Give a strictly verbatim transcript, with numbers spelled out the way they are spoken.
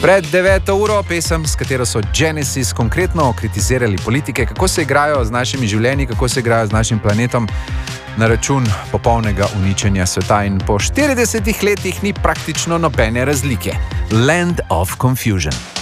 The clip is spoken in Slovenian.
Pred deveto uro pesem, s katero so Genesis konkretno kritizirali politike, kako se igrajo z našimi življenji, kako se igrajo z našim planetom na račun popolnega uničenja sveta in po štiridesetih letih ni praktično nobene razlike. Land of Confusion.